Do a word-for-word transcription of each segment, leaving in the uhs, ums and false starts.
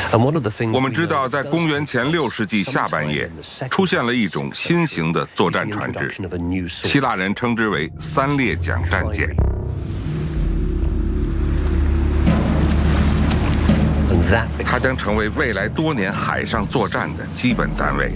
我们知道，在公元前六世纪下半叶，出现了一种新型的作战船只，希腊人称之为三列桨战舰。它将成为未来多年海上作战的基本单位。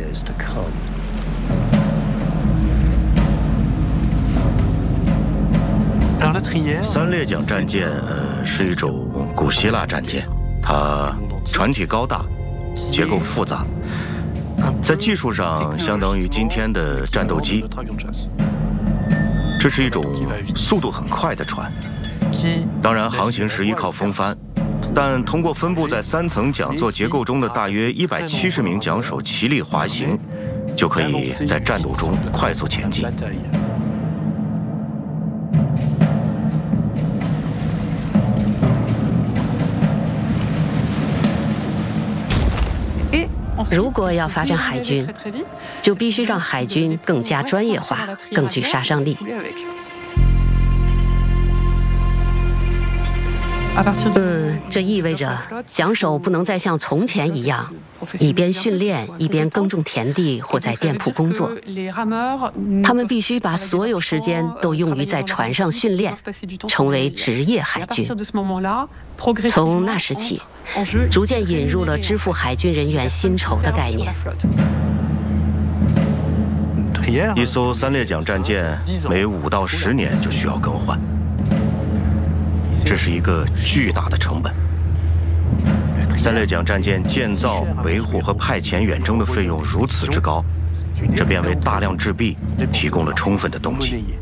三列桨战舰，呃，是一种古希腊战舰，它船体高大，结构复杂，在技术上相当于今天的战斗机。这是一种速度很快的船，当然航行时依靠风帆，但通过分布在三层桨座结构中的大约一百七十名桨手齐力滑行，就可以在战斗中快速前进。 如果要发展海军，就必须让海军更加专业化，更具杀伤力。嗯，这意味着桨手不能再像从前一样，一边训练一边耕种田地或在店铺工作。他们必须把所有时间都用于在船上训练，成为职业海军。从那时起，逐渐引入了支付海军人员薪酬的概念。 一艘三列桨战舰每五到十年就需要更换，这是一个巨大的成本。三列桨战舰建造、维护和派遣远征的费用如此之高，这便为大量制币提供了充分的动机。